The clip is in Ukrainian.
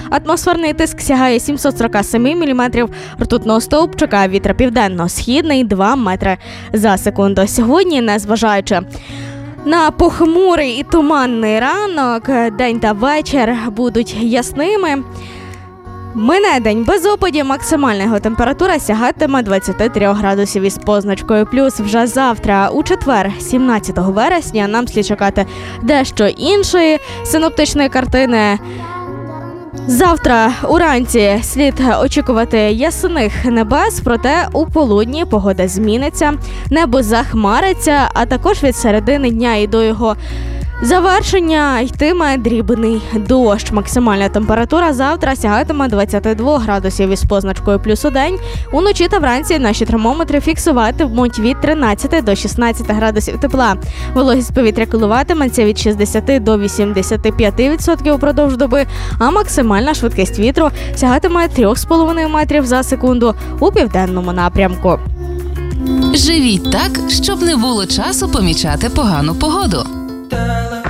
Атмосферний тиск сягає 747 мм ртутного стовпчика, вітер південно-східний 2 метри за секунду. Сьогодні, незважаючи на похмурий і туманний ранок, день та вечір будуть ясними. Мине день без опадів, максимальна його температура сягатиме 23 градусів із позначкою плюс. Вже завтра, у четвер, 17 вересня, нам слід чекати дещо іншої синоптичної картини. Завтра уранці слід очікувати ясних небес, проте у полудні погода зміниться, небо захмариться, а також від середини дня і до його завершення йтиме дрібний дощ. Максимальна температура завтра сягатиме 22 градусів із позначкою плюс у день. Уночі та вранці наші термометри фіксуватимуть від 13 до 16 градусів тепла. Вологість повітря коливатиметься від 60 до 85% упродовж доби, а максимальна швидкість вітру сягатиме 3,5 метрів за секунду у південному напрямку. Живіть так, щоб не було часу помічати погану погоду.